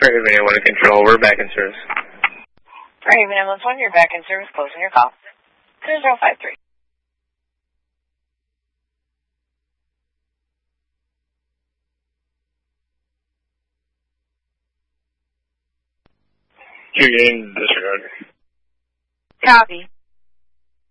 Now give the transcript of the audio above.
Raven A1 to control, we're back in service. Raven Ambulance 1, you're back in service, closing your call. 2053. You're getting disregard. Copy.